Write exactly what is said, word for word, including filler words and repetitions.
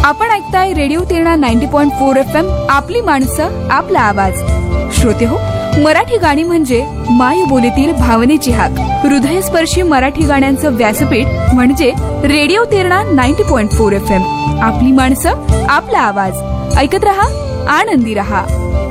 आपण ऐकताय radio तिरणा ninety point four F M. आपली माणसं आपला आवाज. श्रोते हो, मराठी गाणी म्हणजे मायबोलीतील भावनेची हाक. हृदयस्पर्शी मराठी गाण्यांचं व्यासपीठ म्हणजे radio तिरणा ninety point four F M. आपली माणसं आपला आवाज. ऐकत रहा, आनंदी रहा.